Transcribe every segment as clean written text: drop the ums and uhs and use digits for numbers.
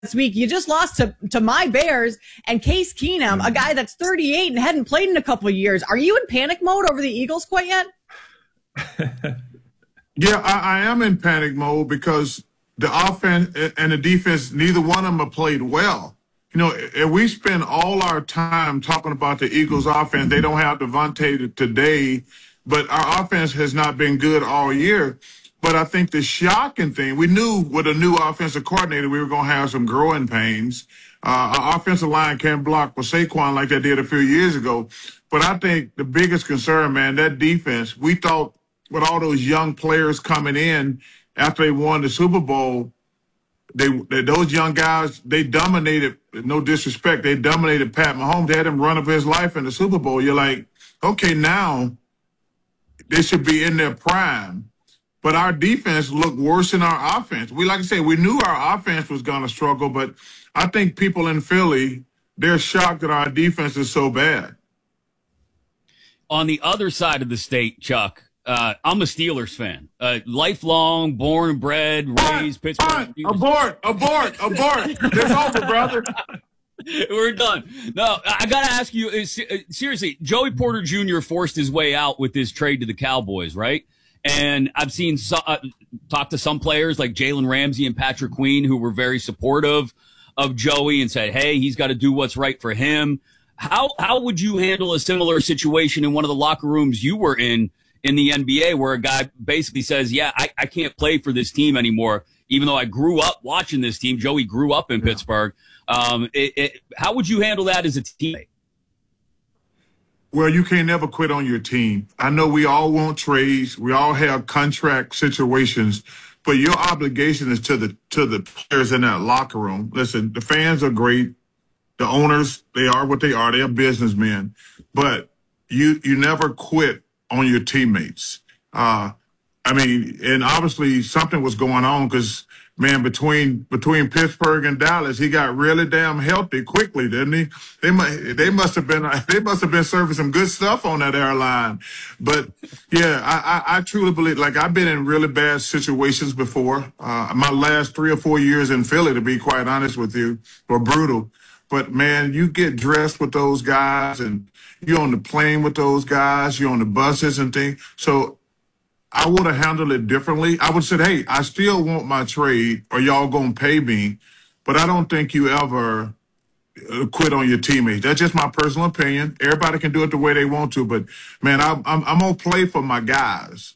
this week. You just lost to my Bears and Case Keenum, a guy that's 38 and hadn't played in a couple of years. Are you in panic mode over the Eagles quite yet? Yeah, I am in panic mode because the offense and the defense, neither one of them have played well. You know, if we spend all our time talking about the Eagles offense, they don't have Devontae today, but our offense has not been good all year. But I think the shocking thing, we knew with a new offensive coordinator, we were going to have some growing pains. Our offensive line can't block with Saquon like they did a few years ago. But I think the biggest concern, man, that defense, we thought with all those young players coming in after they won the Super Bowl, those young guys, they dominated, no disrespect, they dominated Pat Mahomes. They had him run up his life in the Super Bowl. You're like, okay, now they should be in their prime. But our defense looked worse than our offense. Like I said, we knew our offense was going to struggle, but I think people in Philly, they're shocked that our defense is so bad. On the other side of the state, Chuck, I'm a Steelers fan. Lifelong, born and bred, raised Pittsburgh. Abort. It's over, brother. We're done. No, I got to ask you, seriously, Joey Porter Jr. forced his way out with his trade to the Cowboys, right? And I've seen talk to some players like Jalen Ramsey and Patrick Queen who were very supportive of Joey and said, hey, he's got to do what's right for him. How would you handle a similar situation in one of the locker rooms you were in the NBA where a guy basically says, yeah, I can't play for this team anymore, even though I grew up watching this team. Joey grew up in Pittsburgh. How would you handle that as a teammate? Well, you can't never quit on your team. I know we all want trades. We all have contract situations, but your obligation is to the players in that locker room. Listen, the fans are great. The owners, they are what they are. They are businessmen. But you never quit on your teammates. I mean, and obviously something was going on because, man, between Pittsburgh and Dallas, he got really damn healthy quickly, didn't he? They must have been serving some good stuff on that airline. But yeah, I truly believe, like, I've been in really bad situations before. My last 3 or 4 years in Philly, to be quite honest with you, were brutal. But man, you get dressed with those guys and you're on the plane with those guys, you're on the buses and things. So I would have handled it differently. I would have said, hey, I still want my trade or y'all going to pay me, but I don't think you ever quit on your teammates. That's just my personal opinion. Everybody can do it the way they want to, but man, I'm going to play for my guys.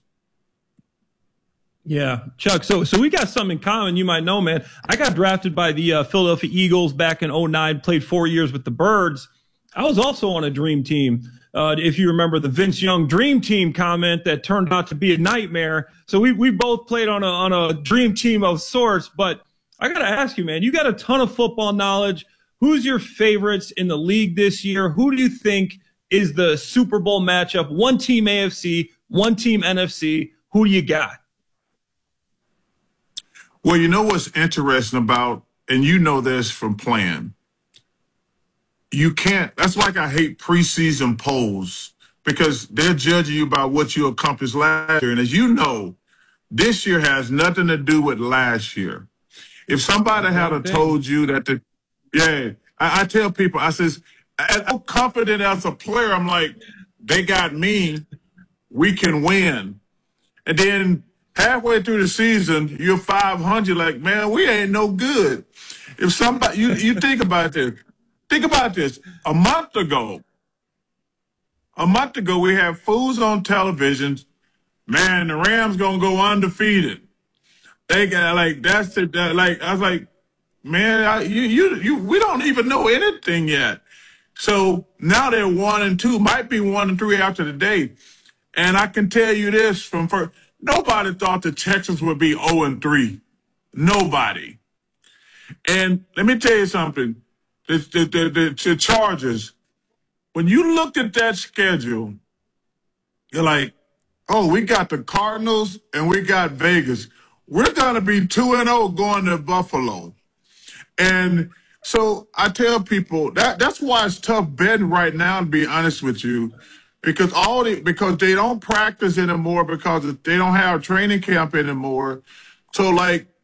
Yeah, Chuck, so we got something in common. You might know, man. I got drafted by the Philadelphia Eagles back in 2009, played 4 years with the Birds. I was also on a dream team. If you remember the Vince Young dream team comment that turned out to be a nightmare. So we both played on a dream team of sorts. But I got to ask you, man, you got a ton of football knowledge. Who's your favorites in the league this year? Who do you think is the Super Bowl matchup? One team AFC, one team NFC. Who do you got? Well, you know what's interesting about, and you know this from playing, you can't, that's like I hate preseason polls because they're judging you by what you accomplished last year. And as you know, this year has nothing to do with last year. If somebody had told you that I tell people, I says, I'm confident as a player. I'm like, they got me, we can win. And then halfway through the season, you're 500, like, man, we ain't no good. If somebody, you think about this. Think about this. A month ago, we had fools on television. Man, the Rams gonna go undefeated. They got like I was like, man, we don't even know anything yet. So now they're 1-2, might be 1-3 after the day. And I can tell you this from first. Nobody thought the Texans would be 0-3. Nobody. And let me tell you something. The Chargers, when you looked at that schedule, you're like, oh, we got the Cardinals and we got Vegas. We're going to be 2-0 going to Buffalo. And so I tell people that's why it's tough betting right now, to be honest with you. Because because they don't practice anymore, because they don't have training camp anymore. So, like,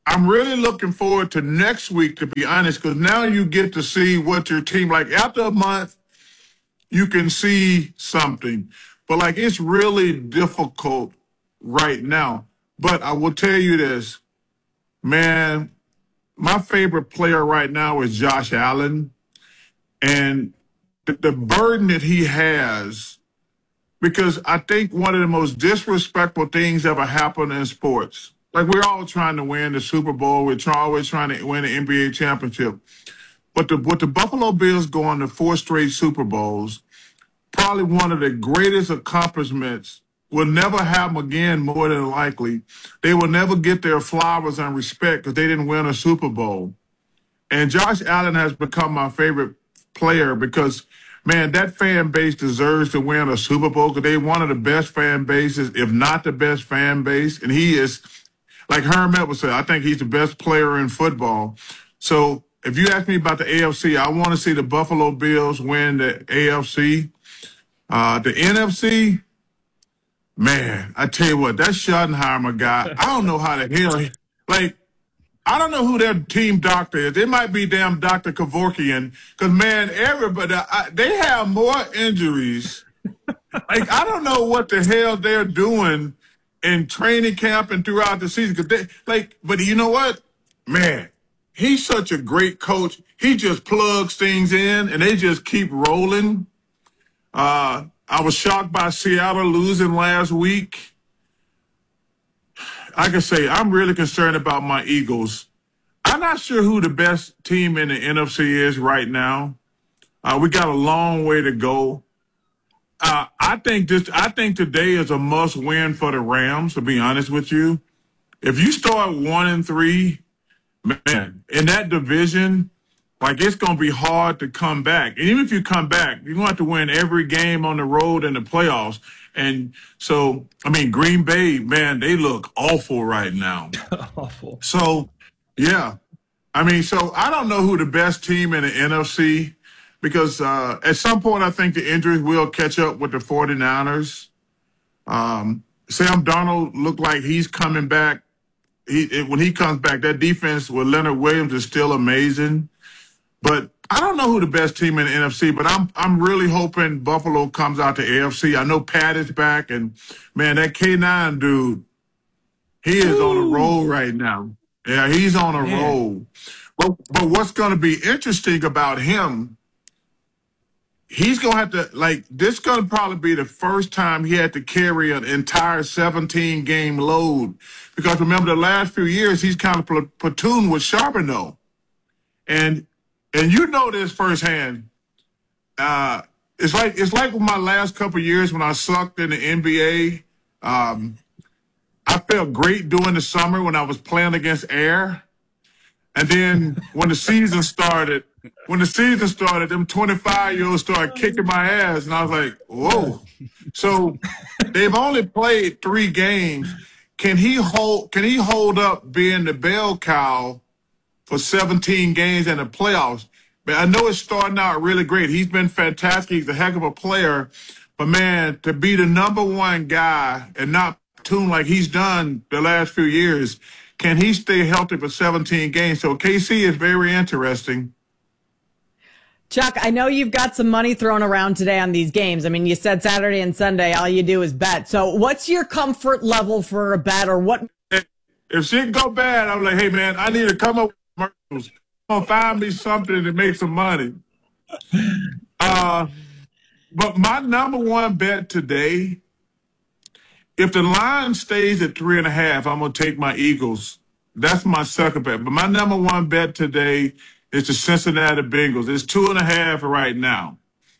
I'm really looking forward to next week, to be honest, because now you get to see what your team, like after a month, you can see something. But like it's really difficult right now. But I will tell you this, man, my favorite player right now is Josh Allen. And the burden that he has, because I think one of the most disrespectful things ever happened in sports. Like we're all trying to win the Super Bowl. We're always trying to win the NBA championship. But with the Buffalo Bills going to 4 straight Super Bowls, probably one of the greatest accomplishments, will never happen again, more than likely. They will never get their flowers and respect because they didn't win a Super Bowl. And Josh Allen has become my favorite player because, man, that fan base deserves to win a Super Bowl because they're one of the best fan bases, if not the best fan base. And he is, like Herm Edwards said, I think he's the best player in football. So if you ask me about the AFC, I want to see the Buffalo Bills win the AFC. The NFC, man, I tell you what, that Schottenheimer guy, I don't know how the hell, I don't know who their team doctor is. It might be damn Dr. Kevorkian, because, man, everybody, they have more injuries. Like, I don't know what the hell they're doing in training camp and throughout the season. But you know what? Man, he's such a great coach. He just plugs things in, and they just keep rolling. I was shocked by Seattle losing last week. I can say I'm really concerned about my Eagles. I'm not sure who the best team in the NFC is right now. We got a long way to go. I think today is a must-win for the Rams, to be honest with you. If you start 1-3, man, in that division, like it's going to be hard to come back. And even if you come back, you're going to have to win every game on the road in the playoffs. And so, I mean, Green Bay, man, they look awful right now. Awful. So, yeah. I mean, so I don't know who the best team in the NFC, because at some point I think the injuries will catch up with the 49ers. Sam Darnold looked like he's coming back. When he comes back, that defense with Leonard Williams is still amazing. But I don't know who the best team in the NFC, but I'm really hoping Buffalo comes out to AFC. I know Pat is back, and, man, that K9 dude, he is on a roll right now. Yeah, he's on a roll. But what's going to be interesting about him, he's going to have to, this is going to probably be the first time he had to carry an entire 17-game load. Because remember, the last few years, he's kind of platooned with Charbonneau. And you know this firsthand. It's like with my last couple of years when I sucked in the NBA. I felt great during the summer when I was playing against Air. And then when the season started, them 25-year-olds started kicking my ass, and I was like, whoa. So they've only played 3 games. Can he hold up being the bell cow for 17 games in the playoffs? But I know it's starting out really great. He's been fantastic. He's a heck of a player. But, man, to be the number 1 guy and not tune like he's done the last few years, can he stay healthy for 17 games? So KC is very interesting. Chuck, I know you've got some money thrown around today on these games. I mean, you said Saturday and Sunday, all you do is bet. So what's your comfort level for a bet, or what? If shit go bad, I'm like, hey, man, I need to come up with commercials. Find me something to make some money. But my number 1 bet today, if the line stays at 3.5, I'm going to take my Eagles. That's my second bet. But my number 1 bet today is the Cincinnati Bengals. It's 2.5 right now.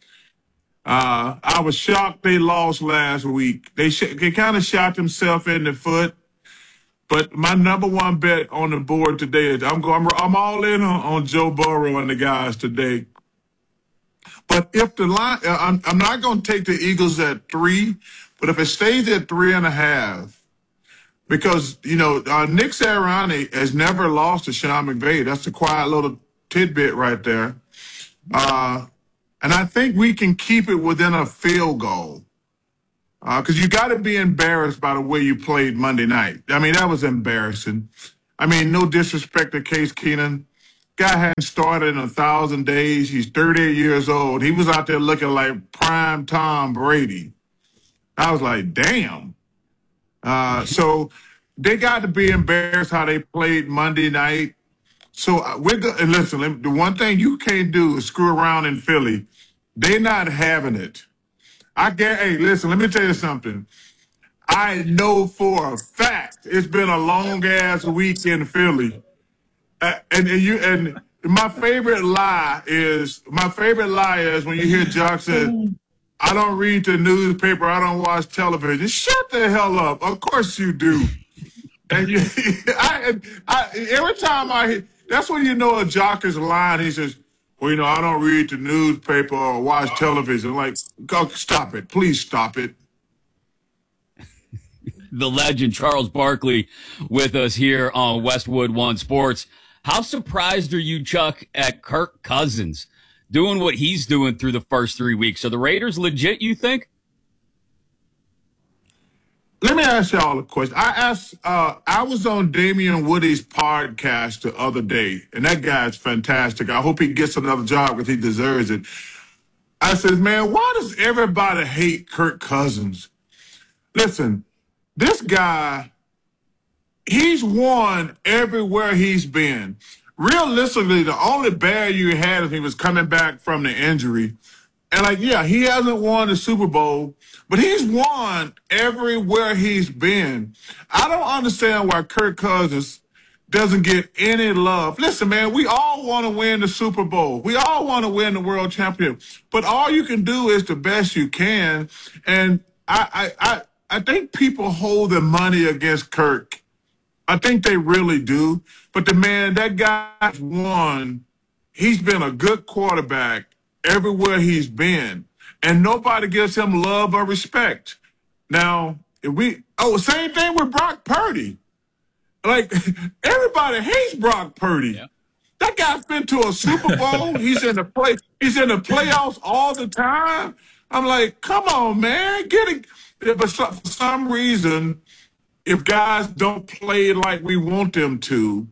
I was shocked they lost last week. They kind of shot themselves in the foot. But my number 1 bet on the board today is I'm all in on Joe Burrow and the guys today. But if the line, I'm not going to take the Eagles at 3, but if it stays at 3.5, because, Nick Sirianni has never lost to Sean McVay. That's a quiet little tidbit right there. And I think we can keep it within a field goal. Because you got to be embarrassed by the way you played Monday night. I mean, that was embarrassing. I mean, no disrespect to Case Keenum. Guy hadn't started in 1,000 days. He's 38 years old. He was out there looking like prime Tom Brady. I was like, damn. So they got to be embarrassed how they played Monday night. So we're good. And listen, the one thing you can't do is screw around in Philly. They're not having it. Hey, listen, let me tell you something. I know for a fact it's been a long ass week in Philly. And my favorite lie is when you hear Jock say, I don't read the newspaper, I don't watch television. Shut the hell up. Of course you do. And every time I hear, that's when you know a Jock is lying. He says, well, I don't read the newspaper or watch television. Like, go, stop it. Please stop it. The legend Charles Barkley with us here on Westwood One Sports. How surprised are you, Chuck, at Kirk Cousins doing what he's doing through the first 3 weeks? Are the Raiders legit, you think? Let me ask y'all a question. I was on Damian Woody's podcast the other day, and that guy's fantastic. I hope he gets another job because he deserves it. I said, man, why does everybody hate Kirk Cousins? Listen, this guy, he's won everywhere he's been. Realistically, the only barrier you had is he was coming back from the injury. And he hasn't won the Super Bowl, but he's won everywhere he's been. I don't understand why Kirk Cousins doesn't get any love. Listen, man, we all want to win the Super Bowl. We all want to win the world championship. But all you can do is the best you can. And I think people hold the money against Kirk. I think they really do. But that guy's won. He's been a good quarterback everywhere he's been. And nobody gives him love or respect. Now, same thing with Brock Purdy. Like, everybody hates Brock Purdy. Yeah. That guy's been to a Super Bowl. He's in the playoffs all the time. I'm like, come on, man, get it. But for some reason, if guys don't play like we want them to,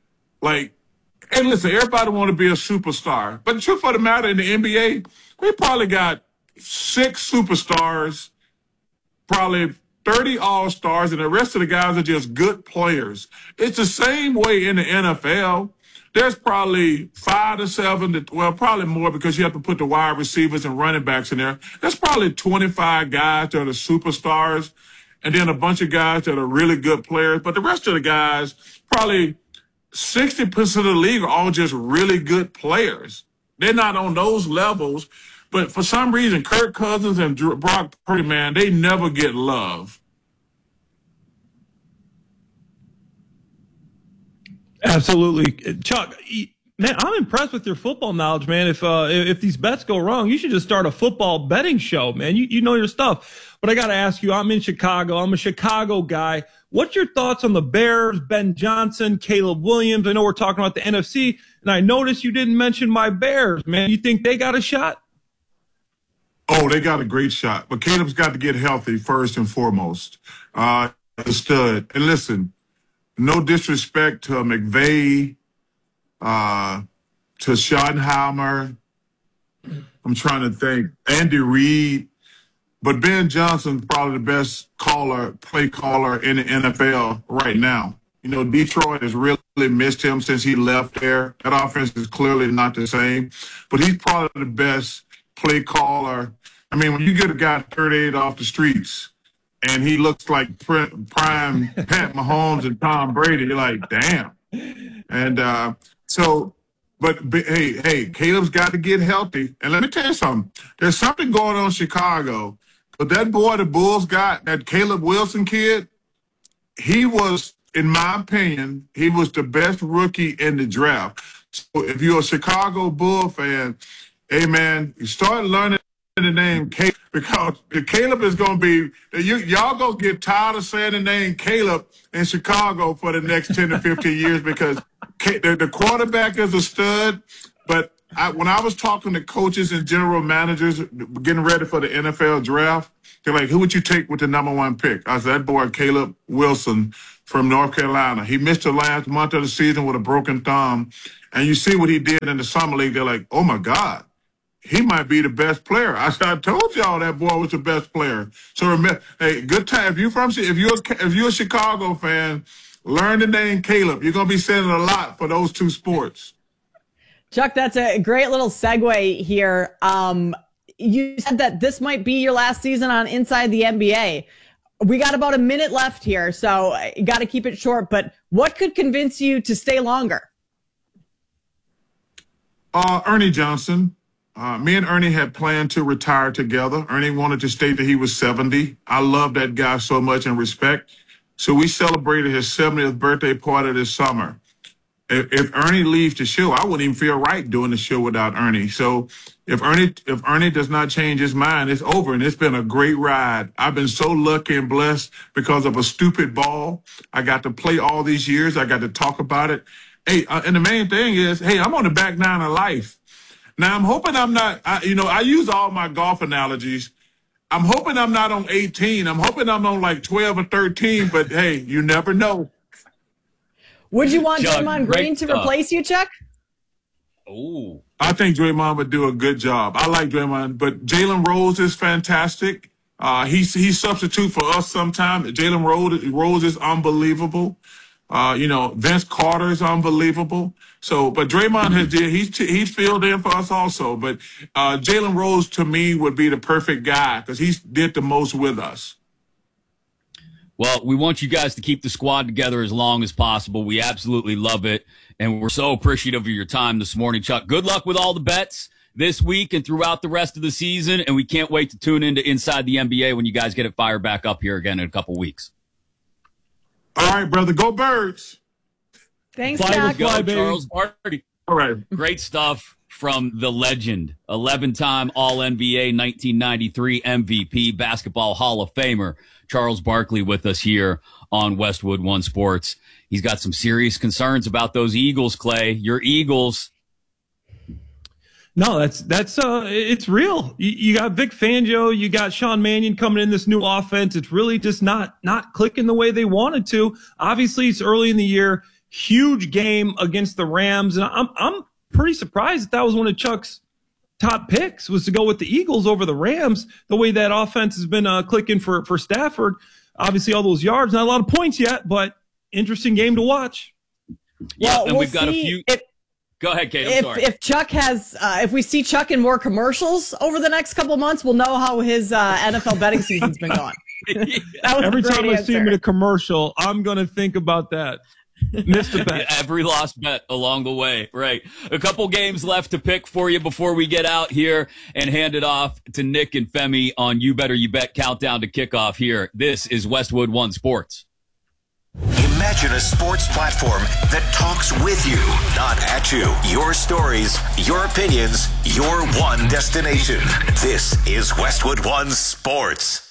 and listen, everybody want to be a superstar. But the truth of the matter, in the NBA, we probably got 6 superstars, probably 30 all-stars, and the rest of the guys are just good players. It's the same way in the NFL. There's probably 5 to 7 probably more because you have to put the wide receivers and running backs in there. There's probably 25 guys that are superstars, and then a bunch of guys that are really good players. But the rest of the guys, probably 60% of the league are all just really good players. They're not on those levels. But for some reason, Kirk Cousins and Brock Purdy, man, they never get love. Absolutely. Chuck, man, I'm impressed with your football knowledge, man. If these bets go wrong, you should just start a football betting show, man. You know your stuff. But I got to ask you, I'm in Chicago. I'm a Chicago guy. What's your thoughts on the Bears, Ben Johnson, Caleb Williams? I know we're talking about the NFC, and I noticed you didn't mention my Bears, man. You think they got a shot? Oh, they got a great shot. But Caleb's got to get healthy first and foremost. Understood. And listen, no disrespect to McVay, to Schottenheimer. I'm trying to think. Andy Reid. But Ben Johnson's probably the best play caller in the NFL right now. Detroit has really missed him since he left there. That offense is clearly not the same. But he's probably the best play caller. I mean, when you get a guy 38 off the streets and he looks like prime Pat Mahomes and Tom Brady, you're like, damn. And but hey, Caleb's got to get healthy. And let me tell you something. There's something going on in Chicago. But that boy the Bulls got, that Caleb Wilson kid, he was, in my opinion, he was the best rookie in the draft. So if you're a Chicago Bull fan, hey, man, you start learning the name Caleb, because Caleb is going to be, y'all going to get tired of saying the name Caleb in Chicago for the next 10 to 15 years because the quarterback is a stud. But when I was talking to coaches and general managers getting ready for the NFL draft, They're like, who would you take with the number 1 pick? I said, that boy, Caleb Wilson from North Carolina. He missed the last month of the season with a broken thumb. And you see what he did in the summer league. They're like, oh, my God, he might be the best player. I said, I told y'all that boy was the best player. So remember, hey, good time. If you're a Chicago fan, learn the name Caleb. You're going to be sending a lot for those 2 sports. Chuck, that's a great little segue here. You said that this might be your last season on Inside the NBA. We got about a minute left here, so you got to keep it short. But what could convince you to stay longer? Ernie Johnson. Me and Ernie had planned to retire together. Ernie wanted to state that he was 70. I love that guy so much and respect. So we celebrated his 70th birthday party this summer. If Ernie leaves the show, I wouldn't even feel right doing the show without Ernie. So if Ernie does not change his mind, it's over. And it's been a great ride. I've been so lucky and blessed because of a stupid ball. I got to play all these years. I got to talk about it. Hey, and the main thing is, hey, I'm on the back nine of life. Now, I'm hoping I'm not, I use all my golf analogies. I'm hoping I'm not on 18. I'm hoping I'm on like 12 or 13, but hey, you never know. Would you want Chuck, Draymond Green to replace you, Chuck? Oh, I think Draymond would do a good job. I like Draymond, but Jalen Rose is fantastic. He's substitute for us sometimes. Jalen Rose is unbelievable. Vince Carter is unbelievable. So, but Draymond he's filled in for us also. But Jalen Rose to me would be the perfect guy because he did the most with us. well, we want you guys to keep the squad together as long as possible. We absolutely love it, and we're so appreciative of your time this morning, Chuck. Good luck with all the bets this week and throughout the rest of the season, and we can't wait to tune into Inside the NBA when you guys get it fired back up here again in a couple weeks. All right, brother. Go Birds. Thanks, Fly Chuck. with fly, baby. Charles Barkley. All right. Great stuff from the legend, 11-time All-NBA, 1993 MVP, Basketball Hall of Famer, Charles Barkley with us here on Westwood One Sports. He's got some serious concerns about those Eagles, Clay. Your Eagles. No, that's it's real. You got Vic Fangio, you got Sean Mannion coming in this new offense. It's really just not clicking the way they wanted to. Obviously, it's early in the year. Huge game against the Rams, and I'm pretty surprised that was one of Chuck's top picks was to go with the Eagles over the Rams. The way that offense has been clicking for Stafford. Obviously, all those yards, not a lot of points yet, but interesting game to watch. Yeah, and we'll we've got a few. Go ahead, Kate. I'm sorry. If Chuck has, if we see Chuck in more commercials over the next couple of months, we'll know how his NFL betting season's been going. Every time I see him in a commercial, I'm going to think about that. Missed a bet. Every lost bet along the way. Right. A couple games left to pick for you before we get out here and hand it off to Nick and Femi on You Better You Bet countdown to kickoff here. This is Westwood One Sports. Imagine a sports platform that talks with you, not at you. Your stories, your opinions, your one destination. This is Westwood One Sports.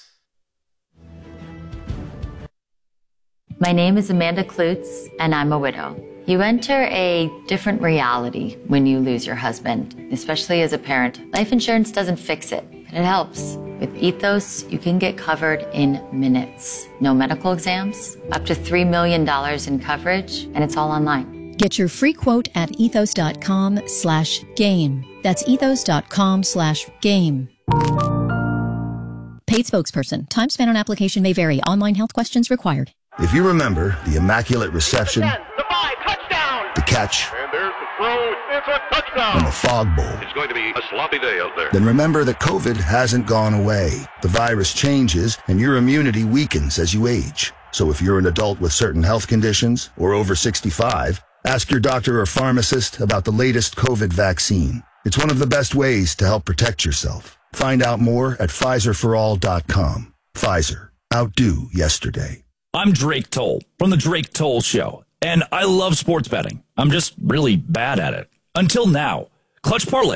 My name is Amanda Klutz, and I'm a widow. You enter a different reality when you lose your husband, especially as a parent. Life insurance doesn't fix it, but it helps. With Ethos, you can get covered in minutes. No medical exams, up to $3 million in coverage, and it's all online. Get your free quote at ethos.com/game. That's ethos.com/game. Paid spokesperson. Time spent on application may vary. Online health questions required. If you remember the immaculate reception, the 5, touchdown, the catch, and there's the throw, it's a touchdown. and the fog bowl, It's going to be a sloppy day out there. then remember that COVID hasn't gone away. The virus changes and your immunity weakens as you age. So if you're an adult with certain health conditions or over 65, ask your doctor or pharmacist about the latest COVID vaccine. It's one of the best ways to help protect yourself. Find out more at PfizerForAll.com. Pfizer. Outdo yesterday. I'm Drake Toll from The Drake Toll Show, and I love sports betting. I'm just really bad at it. Until now. Clutch Parlays. It's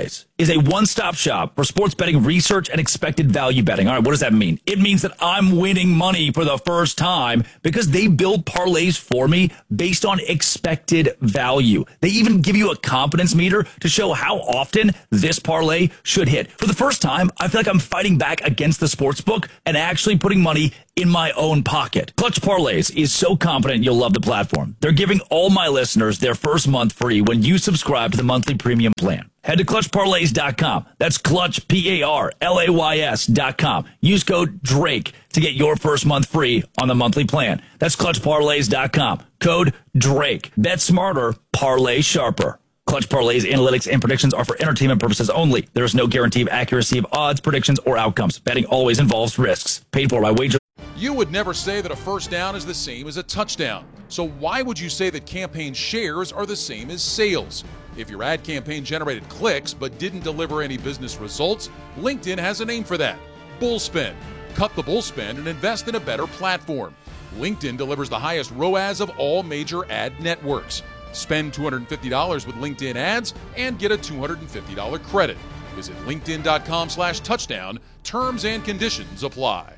is a one-stop shop for sports betting research and expected value betting. All right, what does that mean? It means that I'm winning money for the first time because they build parlays for me based on expected value. They even give you a confidence meter to show how often this parlay should hit. For the first time, I feel like I'm fighting back against the sportsbook and actually putting money in my own pocket. Clutch Parlays is so confident you'll love the platform. They're giving all my listeners their first month free when you subscribe to the monthly premium plan. Head to clutchparlays.com. That's clutch, PARLAYS.com. Use code DRAKE to get your first month free on the monthly plan. That's clutchparlays.com. Code DRAKE. Bet smarter, parlay sharper. Clutch Parlays, analytics, and predictions are for entertainment purposes only. There is no guarantee of accuracy of odds, predictions, or outcomes. Betting always involves risks. Paid for by Wager. You would never say that a first down is the same as a touchdown. So why would you say that campaign shares are the same as sales? If your ad campaign generated clicks but didn't deliver any business results, LinkedIn has a name for that: Bullspend. Cut the bullspend and invest in a better platform. LinkedIn delivers the highest ROAS of all major ad networks. Spend $250 with LinkedIn ads and get a $250 credit. Visit linkedin.com/touchdown. Terms and conditions apply.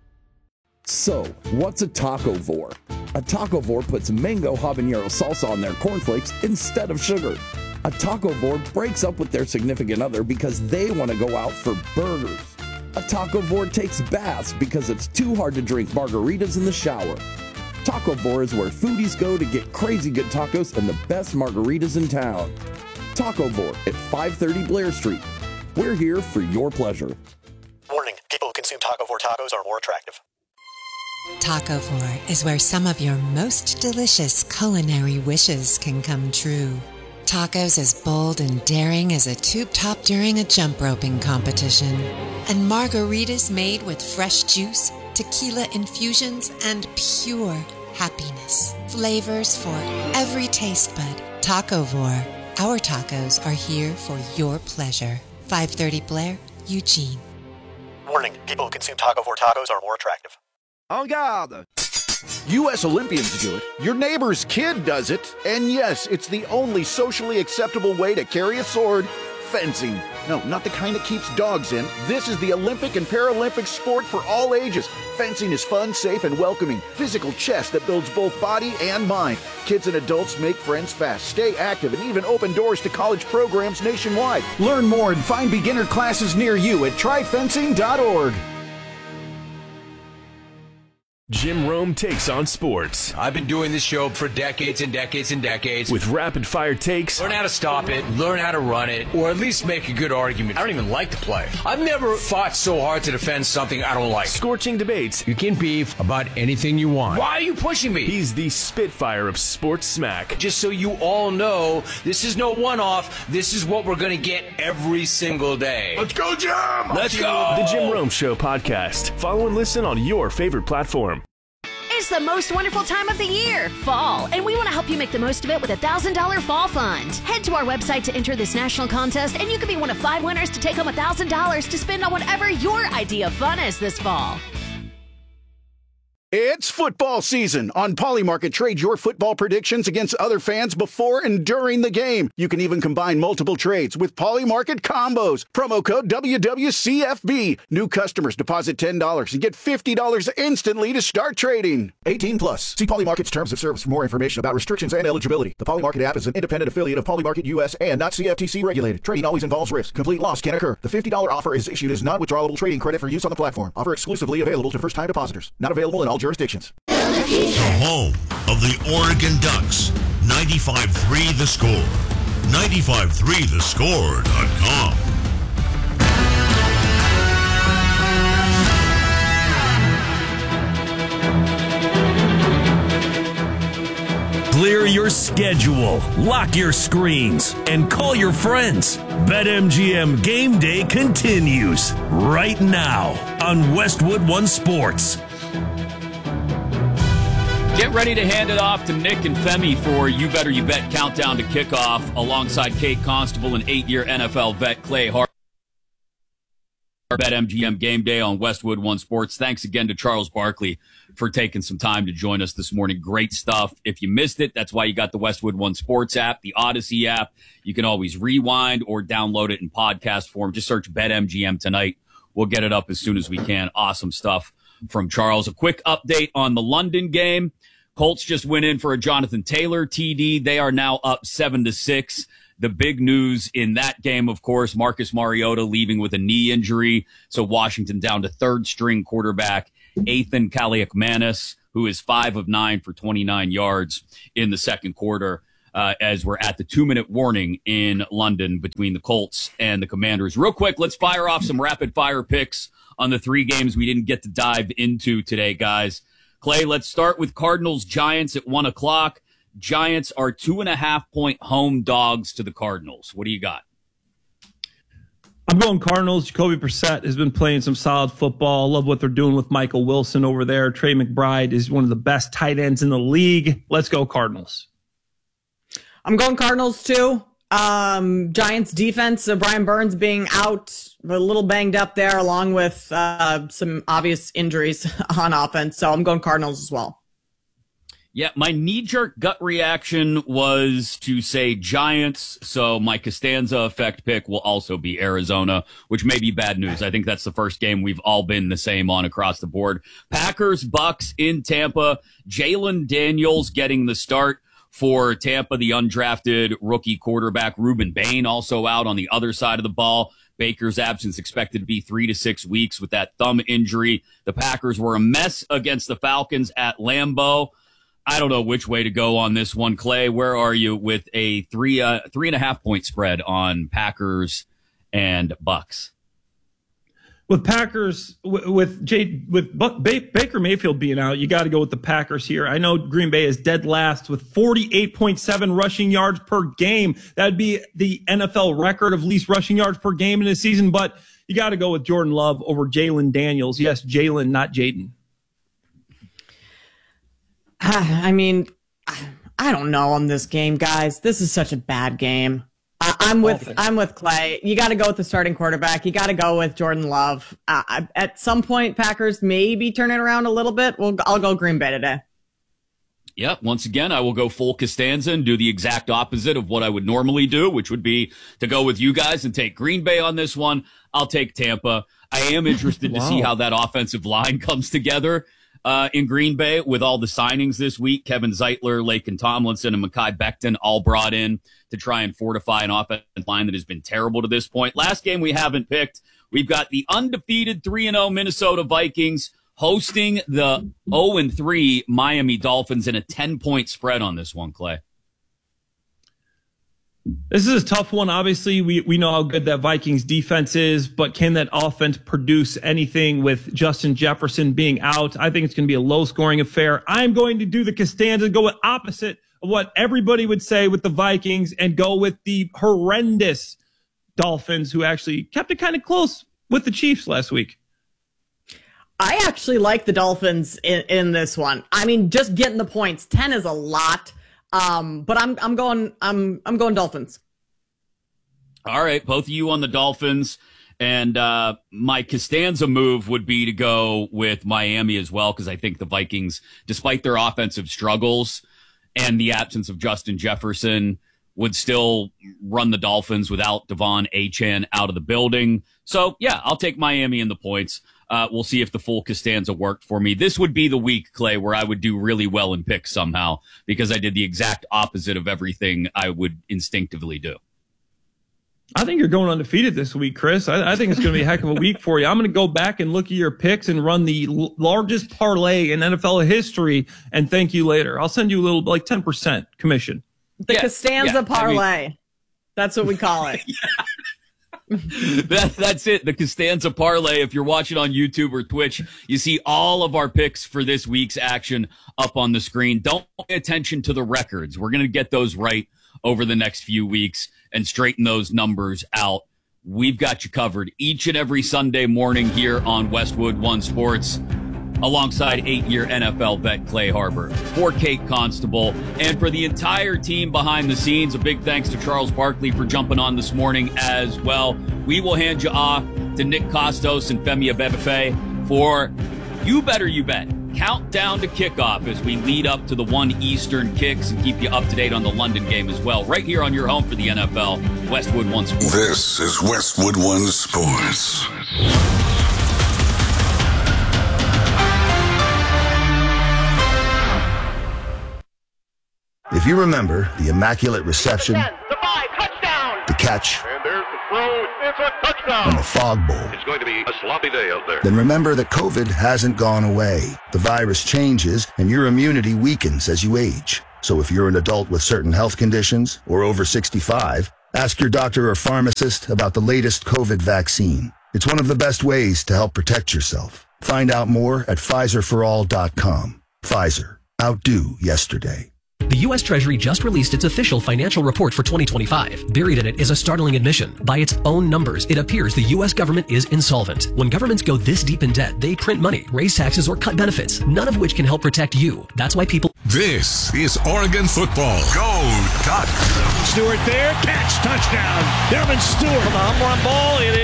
So, what's a tacovore? A tacovore puts mango habanero salsa on their cornflakes instead of sugar. A tacovore breaks up with their significant other because they want to go out for burgers. A tacovore takes baths because it's too hard to drink margaritas in the shower. Tacovore is where foodies go to get crazy good tacos and the best margaritas in town. Tacovore at 530 Blair Street. We're here for your pleasure. Warning, people who consume Tacovore tacos are more attractive. Tacovore is where some of your most delicious culinary wishes can come true. Tacos as bold and daring as a tube top during a jump roping competition. And margaritas made with fresh juice, tequila infusions, and pure happiness. Flavors for every taste bud. Tacovore. Our tacos are here for your pleasure. 530 Blair, Eugene. Warning, people who consume Tacovore tacos are more attractive. En garde! U.S. Olympians do it, your neighbor's kid does it, and yes, it's the only socially acceptable way to carry a sword: fencing. No, not the kind that keeps dogs in. This is the Olympic and Paralympic sport for all ages. Fencing is fun, safe, and welcoming. Physical chess that builds both body and mind. Kids and adults make friends fast, stay active, and even open doors to college programs nationwide. Learn more and find beginner classes near you at tryfencing.org. Jim Rome takes on sports. I've been doing this show for decades and decades and decades. With rapid-fire takes. Learn how to stop it, learn how to run it, or at least make a good argument. I don't even like to play. I've never fought so hard to defend something I don't like. Scorching debates. You can beef about anything you want. Why are you pushing me? He's the Spitfire of sports smack. Just so you all know, this is no one-off. This is what we're going to get every single day. Let's go, Jim! Let's go! The Jim Rome Show podcast. Follow and listen on your favorite platform. It's the most wonderful time of the year, fall, and we want to help you make the most of it with a $1,000 fall fund. Head to our website to enter this national contest, and you could be one of 5 winners to take home $1,000 to spend on whatever your idea of fun is this fall. It's football season. On Polymarket, trade your football predictions against other fans before and during the game. You can even combine multiple trades with Polymarket combos. Promo code WWCFB. New customers deposit $10 and get $50 instantly to start trading. 18 plus. See Polymarket's terms of service for more information about restrictions and eligibility. The Polymarket app is an independent affiliate of Polymarket US and not CFTC regulated. Trading always involves risk. Complete loss can occur. The $50 offer is issued as non-withdrawable trading credit for use on the platform. Offer exclusively available to first-time depositors. Not available in all jurisdictions. The home of the Oregon Ducks. 95.3 The Score. 95.3thescore.com. Clear your schedule, lock your screens, and call your friends. BetMGM Game Day continues right now on Westwood One Sports. Get ready to hand it off to Nick and Femi for You Better You Bet Countdown to Kickoff alongside Kate Constable and 8-year NFL vet Clay Hart. BetMGM Game Day on Westwood One Sports. Thanks again to Charles Barkley for taking some time to join us this morning. Great stuff. If you missed it, that's why you got the Westwood One Sports app, the Odyssey app. You can always rewind or download it in podcast form. Just search BetMGM tonight. We'll get it up as soon as we can. Awesome stuff from Charles. A quick update on the London game. Colts just went in for a Jonathan Taylor TD. They are now up 7-6. The big news in that game, of course, Marcus Mariota leaving with a knee injury. So Washington down to third string quarterback, Ethan Kaliakmanis, who is 5 of 9 for 29 yards in the second quarter, as we're at the 2-minute warning in London between the Colts and the Commanders. Real quick, let's fire off some rapid fire picks on the 3 games we didn't get to dive into today, guys. Clay, let's start with Cardinals Giants at 1 o'clock. Giants are 2.5-point home dogs to the Cardinals. What do you got? I'm going Cardinals. Jacoby Brissett has been playing some solid football. Love what they're doing with Michael Wilson over there. Trey McBride is one of the best tight ends in the league. Let's go Cardinals. I'm going Cardinals too. Giants defense, Brian Burns being out, a little banged up there, along with some obvious injuries on offense. So I'm going Cardinals as well. Yeah, my knee-jerk gut reaction was to say Giants, so my Costanza effect pick will also be Arizona, which may be bad news. I think that's the first game we've all been the same on across the board. Packers, Bucks in Tampa. Jalen Daniels getting the start for Tampa, the undrafted rookie quarterback. Reuben Bain also out on the other side of the ball. Baker's absence expected to be 3 to 6 weeks with that thumb injury. The Packers were a mess against the Falcons at Lambeau. I don't know which way to go on this one. Clay, where are you with a 3.5-point spread on Packers and Bucks? With Packers, with Baker Mayfield being out, you got to go with the Packers here. I know Green Bay is dead last with 48.7 rushing yards per game. That'd be the NFL record of least rushing yards per game in a season, but you got to go with Jordan Love over Jalen Daniels. Yes, Jalen, not Jaden. I mean, I don't know on this game, guys. This is such a bad game. I'm with Clay. You got to go with the starting quarterback. You got to go with Jordan Love. At some point, Packers maybe turn it around a little bit. I'll go Green Bay today. Yeah, once again, I will go full Costanza and do the exact opposite of what I would normally do, which would be to go with you guys and take Green Bay on this one. I'll take Tampa. I am interested to see how that offensive line comes together in Green Bay with all the signings this week. Kevin Zeitler, Laken Tomlinson, and Mekhi Becton all brought in to try and fortify an offensive line that has been terrible to this point. Last game we haven't picked, we've got the undefeated 3-0 Minnesota Vikings hosting the 0-3 Miami Dolphins in a 10-point spread on this one, Clay. This is a tough one. Obviously, we know how good that Vikings defense is, but can that offense produce anything with Justin Jefferson being out? I think it's going to be a low-scoring affair. I'm going to do the Costanza, go with opposite of what everybody would say with the Vikings, and go with the horrendous Dolphins, who actually kept it kind of close with the Chiefs last week. I actually like the Dolphins in this one. I mean, just getting the points. 10 is a lot. But I'm going Dolphins. All right. Both of you on the Dolphins. And, my Costanza move would be to go with Miami as well, because I think the Vikings, despite their offensive struggles and the absence of Justin Jefferson, would still run the Dolphins without Devon Achane out of the building. So yeah, I'll take Miami in the points. We'll see if the full Costanza worked for me. This would be the week, Clay, where I would do really well in picks somehow, because I did the exact opposite of everything I would instinctively do. I think you're going undefeated this week, Chris. I think it's going to be a heck of a week for you. I'm going to go back and look at your picks and run the largest parlay in NFL history and thank you later. I'll send you a little, like 10% commission. The Costanza parlay. That's what we call it. That's it. The Costanza parlay. If you're watching on YouTube or Twitch, you see all of our picks for this week's action up on the screen. Don't pay attention to the records. We're going to get those right over the next few weeks and straighten those numbers out. We've got you covered each and every Sunday morning here on Westwood One Sports, alongside 8-year NFL vet Clay Harbor. For Kate Constable and for the entire team behind the scenes, a big thanks to Charles Barkley for jumping on this morning as well. We will hand you off to Nick Kostos and Femi Abebefe for You Better You Bet. Countdown to kickoff as we lead up to the 1 Eastern kicks and keep you up to date on the London game as well. Right here on your home for the NFL, Westwood One Sports. This is Westwood One Sports. If you remember the immaculate reception, The 5, touchdown! the catch, And there's the throw. It's a touchdown! and the fog bowl, It's going to be a sloppy day out there. then remember that COVID hasn't gone away. The virus changes, and your immunity weakens as you age. So if you're an adult with certain health conditions or over 65, ask your doctor or pharmacist about the latest COVID vaccine. It's one of the best ways to help protect yourself. Find out more at PfizerForAll.com. Pfizer. Outdo yesterday. The U.S. Treasury just released its official financial report for 2025. Buried in it is a startling admission. By its own numbers, it appears the U.S. government is insolvent. When governments go this deep in debt, they print money, raise taxes, or cut benefits, none of which can help protect you. That's why people... This is Oregon football. Go Ducks! Stewart there, catch, touchdown. Devin Stewart from the home run ball. It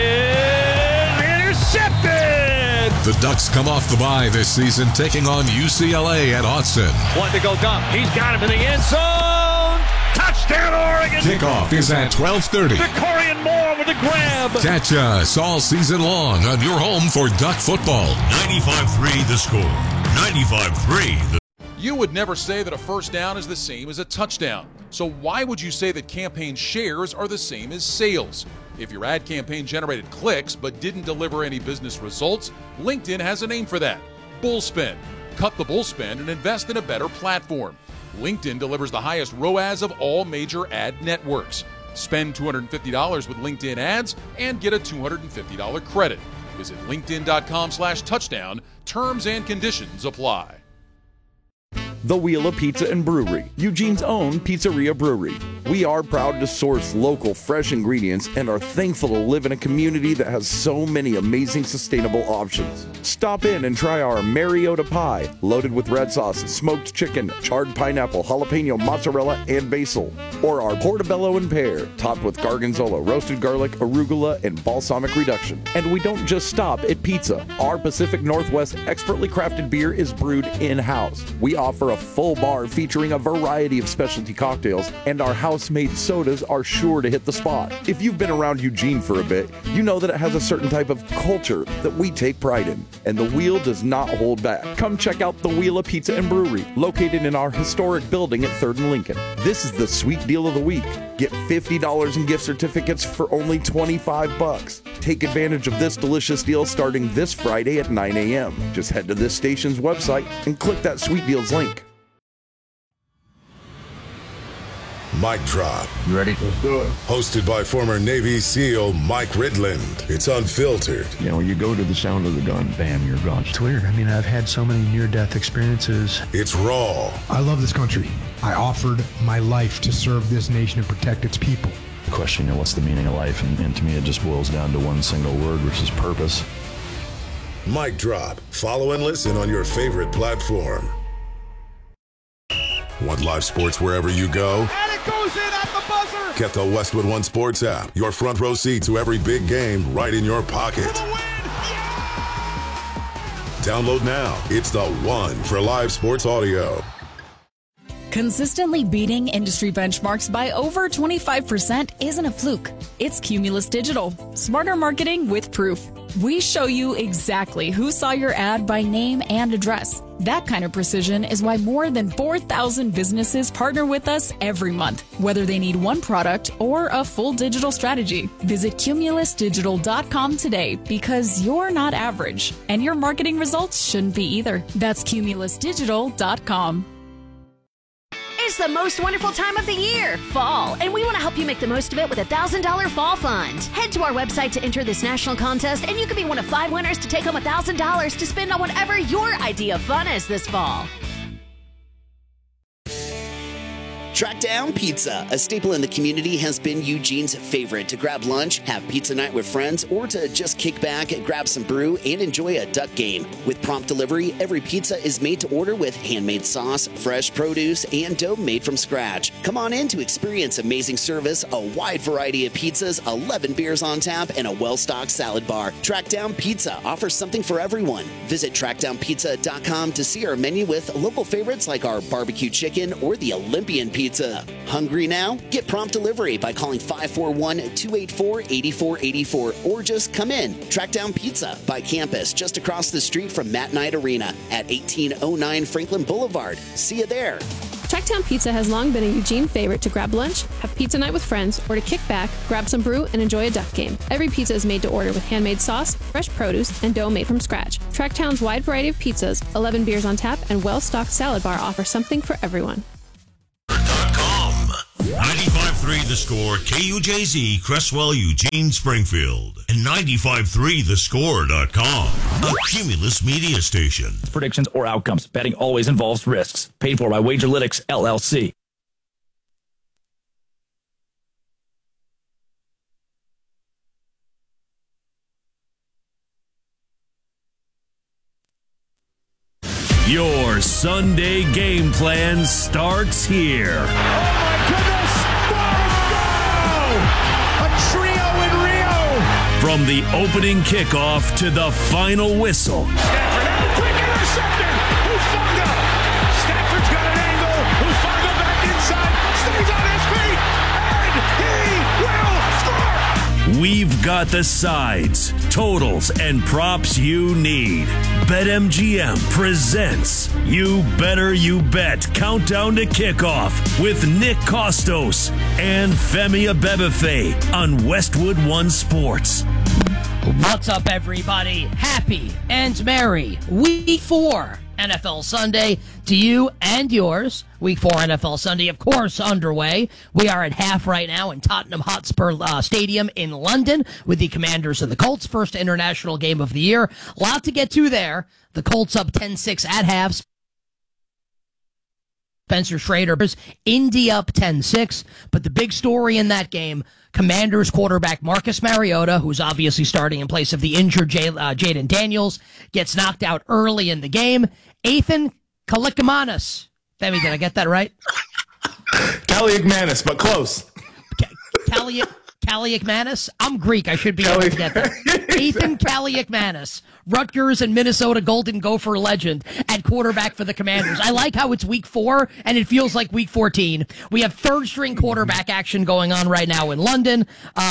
is intercepted. The Ducks come off the bye this season, taking on UCLA at Autzen. One to go dump. He's got him in the end zone. Touchdown, Oregon. Kickoff is at 12:30. Corian Moore with the grab. Catch us all season long on your home for Duck football. 95-3 the score. 95-3 the... You would never say that a first down is the same as a touchdown. So why would you say that campaign shares are the same as sales? If your ad campaign generated clicks but didn't deliver any business results, LinkedIn has a name for that: Bullspend. Cut the bullspend and invest in a better platform. LinkedIn delivers the highest ROAS of all major ad networks. Spend $250 with LinkedIn ads and get a $250 credit. Visit linkedin.com/touchdown. Terms and conditions apply. The Wheel of Pizza and Brewery, Eugene's own pizzeria brewery. We are proud to source local, fresh ingredients and are thankful to live in a community that has so many amazing sustainable options. Stop in and try our Mariota pie, loaded with red sauce, smoked chicken, charred pineapple, jalapeno, mozzarella, and basil. Or our portobello and pear, topped with gargonzola, roasted garlic, arugula, and balsamic reduction. And we don't just stop at pizza. Our Pacific Northwest expertly crafted beer is brewed in-house. We offer a full bar featuring a variety of specialty cocktails, and our house-made sodas are sure to hit the spot. If you've been around Eugene for a bit, you know that it has a certain type of culture that we take pride in, and the Wheel does not hold back. Come check out the Wheel of Pizza and Brewery, located in our historic building at 3rd and Lincoln. This is the sweet deal of the week. Get $50 in gift certificates for only $25. Take advantage of this delicious deal starting this Friday at 9 a.m. Just head to this station's website and click that Sweet Deals link. Mic Drop. You ready? Let's do it. Hosted by former Navy SEAL Mike Ridland. It's unfiltered. You know, you go to the sound of the gun, bam, you're gone. It's weird. I mean, I've had so many near-death experiences. It's raw. I love this country. I offered my life to serve this nation and protect its people. The question, you know, what's the meaning of life? And to me, it just boils down to one single word, which is purpose. Mic Drop. Follow and listen on your favorite platform. Want live sports wherever you go? And it goes in at the buzzer. Get the Westwood One Sports app. Your front row seat to every big game right in your pocket. Download now. It's the one for live sports audio. Consistently beating industry benchmarks by over 25% isn't a fluke. It's Cumulus Digital. Smarter marketing with proof. We show you exactly who saw your ad by name and address. That kind of precision is why more than 4,000 businesses partner with us every month, whether they need one product or a full digital strategy. Visit cumulusdigital.com today because you're not average, and your marketing results shouldn't be either. That's cumulusdigital.com. It's the most wonderful time of the year, fall, and we want to help you make the most of it with a $1,000 fall fund. Head to our website to enter this national contest, and you could be one of 5 winners to take home $1,000 to spend on whatever your idea of fun is this fall. Trackdown Pizza, a staple in the community, has been Eugene's favorite to grab lunch, have pizza night with friends, or to just kick back, grab some brew, and enjoy a duck game. With prompt delivery, every pizza is made to order with handmade sauce, fresh produce, and dough made from scratch. Come on in to experience amazing service, a wide variety of pizzas, 11 beers on tap, and a well-stocked salad bar. Trackdown Pizza offers something for everyone. Visit trackdownpizza.com to see our menu with local favorites like our barbecue chicken or the Olympian pizza. Hungry now? Get prompt delivery by calling 541-284-8484 or just come in. Trackdown Pizza by campus just across the street from Matt Knight Arena at 1809 Franklin Boulevard. See you there. Trackdown Pizza has long been a Eugene favorite to grab lunch, have pizza night with friends, or to kick back, grab some brew, and enjoy a duck game. Every pizza is made to order with handmade sauce, fresh produce, and dough made from scratch. Tracktown's wide variety of pizzas, 11 beers on tap, and well-stocked salad bar offer something for everyone. 95.3 The Score, KUJZ, Cresswell, Eugene, Springfield, and 95.3thescore.com, a Cumulus media station. Predictions or outcomes. Betting always involves risks. Paid for by Wagerlytics, LLC. Your Sunday game plan starts here. Oh my goodness! A trio in Rio! From the opening kickoff to the final whistle. Stafford had a quick interception! Hufanga! Stafford's got an angle! Hufanga back inside! Stays on his feet! And he will score! We've got the sides, totals, and props you need. BetMGM presents You Better You Bet Countdown to Kickoff with Nick Costos and Femi Abebefe on Westwood One Sports. What's up, everybody? Happy and merry Week 4 NFL Sunday to you and yours. Week 4 NFL Sunday, of course, underway. We are at half right now in Tottenham Hotspur Stadium in London with the Commanders and the Colts. First international game of the year. A lot to get to there. The Colts up 10-6 at half. Spencer Schrader's Indy up 10-6. But the big story in that game, Commanders quarterback Marcus Mariota, who's obviously starting in place of the injured Jaden Daniels, gets knocked out early in the game. Ethan Kaliakmanis. Femi, did I get that right? Kaliakmanis, but close. Kaliakmanis? I'm Greek. I should be able to get that. Ethan Kaliakmanis, Rutgers and Minnesota Golden Gopher legend at quarterback for the Commanders. I like how it's week 4 and it feels like week 14. We have third string quarterback action going on right now in London.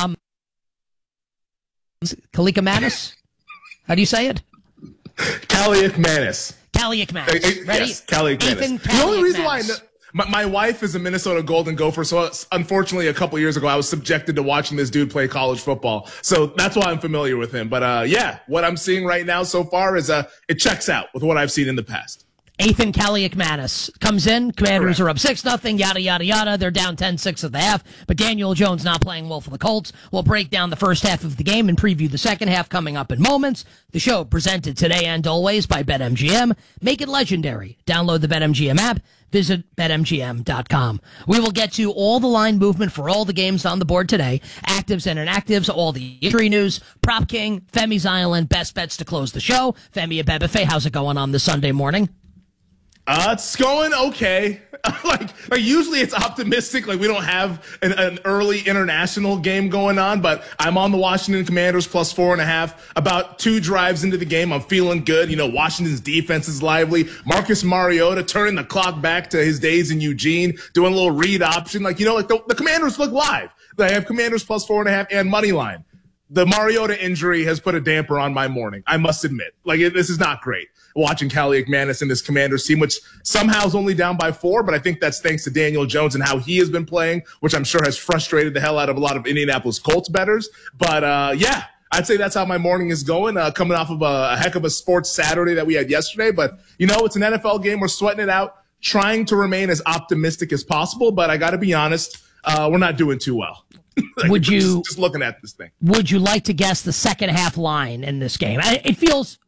Kaliakmanis? How do you say it? Kaliakmanis. Kaliakmanis. Ready? Yes, Kaliakmanis. The only reason why I know, my wife is a Minnesota Golden Gopher, so unfortunately a couple years ago I was subjected to watching this dude play college football. So that's why I'm familiar with him. But yeah, what I'm seeing right now so far is it checks out with what I've seen in the past. Ethan Kaliakmanis comes in. Commanders are up 6-0, yada, yada, yada. They're down 10-6 at the half, but Daniel Jones not playing well for the Colts. We'll break down the first half of the game and preview the second half coming up in moments. The show presented today and always by BetMGM. Make it legendary. Download the BetMGM app. Visit BetMGM.com. We will get to all the line movement for all the games on the board today. Actives and inactives, all the injury news. Prop King, Femi's Island, best bets to close the show. Femi Abebefe, how's it going on this Sunday morning? It's going okay. like usually it's optimistic. Like we don't have an early international game going on, but I'm on the Washington Commanders plus 4.5. About 2 drives into the game, I'm feeling good. You know, Washington's defense is lively. Marcus Mariota turning the clock back to his days in Eugene, doing a little read option. Like, you know, like the Commanders look live. They have Commanders plus 4.5 and money line. The Mariota injury has put a damper on my morning, I must admit. Like, this is not great. Watching Kaliakmanis and this Commanders team, which somehow is only down by 4, but I think that's thanks to Daniel Jones and how he has been playing, which I'm sure has frustrated the hell out of a lot of Indianapolis Colts bettors. But yeah, I'd say that's how my morning is going, coming off of a heck of a sports Saturday that we had yesterday. But, you know, it's an NFL game. We're sweating it out, trying to remain as optimistic as possible. But I got to be honest, we're not doing too well. Like, would you just looking at this thing? Would you like to guess the second half line in this game? It feels we have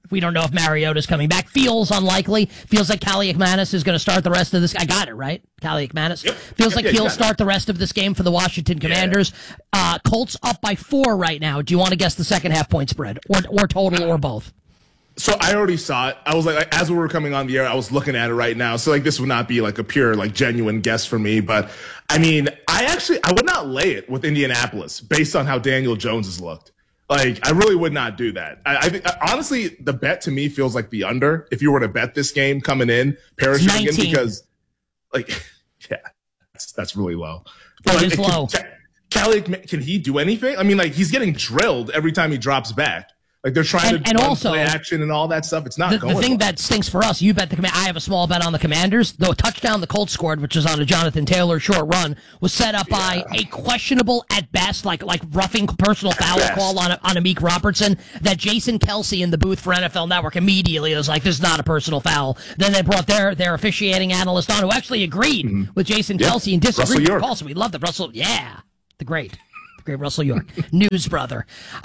We don't know if Mariota's coming back. Feels unlikely. Feels like Kaliakmanis is going to start the rest of this. I got it, right? Kaliakmanis. Yep. Feels like he'll start the rest of this game for the Washington Commanders. Colts up by 4 right now. Do you want to guess the second half point spread or total or both? So I already saw it. I was like, as we were coming on the air, I was looking at it right now. So like, this would not be like a pure, like genuine guess for me. But I mean, I would not lay it with Indianapolis based on how Daniel Jones has looked. Like, I really would not do that. I think, honestly, the bet to me feels like the under. If you were to bet this game coming in, parachuting in, because, like, yeah, that's really low. But it is low. Can he do anything? I mean, like, he's getting drilled every time he drops back. Like, they're trying to also play action and all that stuff. It's not going. The thing that stinks for us, you bet the I have a small bet on the Commanders. The touchdown the Colts scored, which was on a Jonathan Taylor short run, was set up by a questionable at best, like roughing personal foul call on Amik Robertson. That Jason Kelsey in the booth for NFL Network immediately was like, "This is not a personal foul." Then they brought their officiating analyst on, who actually agreed with Jason Kelsey and disagreed with the call. So we love the Russell. Yeah, the great Russell York, news brother.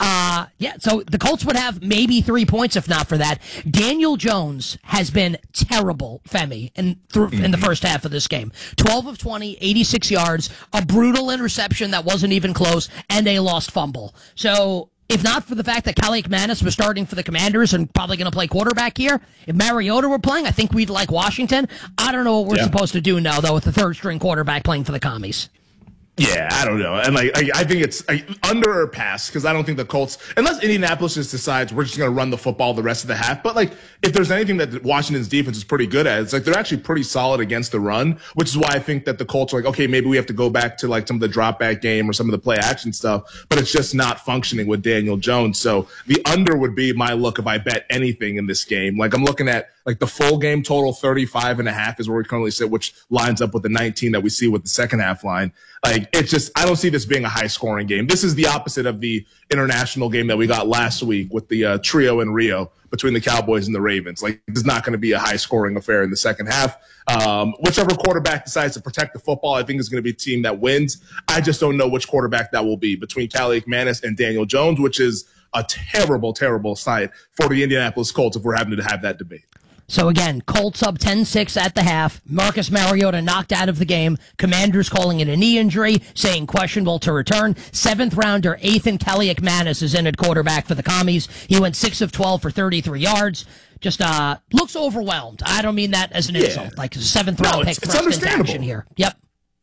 So the Colts would have maybe 3 points if not for that. Daniel Jones has been terrible, Femi, in the first half of this game. 12 of 20, 86 yards, a brutal interception that wasn't even close, and a lost fumble. So if not for the fact that Kaliakmanis was starting for the Commanders and probably going to play quarterback here, if Mariota were playing, I think we'd like Washington. I don't know what we're supposed to do now, though, with the third-string quarterback playing for the Commies. Yeah, I don't know. And I think it's under or pass, because I don't think the Colts, unless Indianapolis just decides we're just going to run the football the rest of the half. But like, if there's anything that Washington's defense is pretty good at, it's like they're actually pretty solid against the run, which is why I think that the Colts are like, okay, maybe we have to go back to like some of the drop back game or some of the play action stuff, but it's just not functioning with Daniel Jones. So the under would be my look if I bet anything in this game. Like, I'm looking at like the full game total 35.5 is where we currently sit, which lines up with the 19 that we see with the second half line. Like, it's just, I don't see this being a high scoring game. This is the opposite of the international game that we got last week with the trio in Rio between the Cowboys and the Ravens. Like, it's not going to be a high scoring affair in the second half. Whichever quarterback decides to protect the football, I think is going to be a team that wins. I just don't know which quarterback that will be between Kaliakmanis and Daniel Jones, which is a terrible, terrible sight for the Indianapolis Colts if we're having to have that debate. So again, Colts up 10-6 at the half. Marcus Mariota knocked out of the game. Commanders calling it a knee injury, saying questionable to return. 7th rounder Ethan Kaliakmanis is in at quarterback for the Commies. He went 6 of 12 for 33 yards. Just looks overwhelmed. I don't mean that as an insult. Like, 7th round pick thrust into action here. Yep.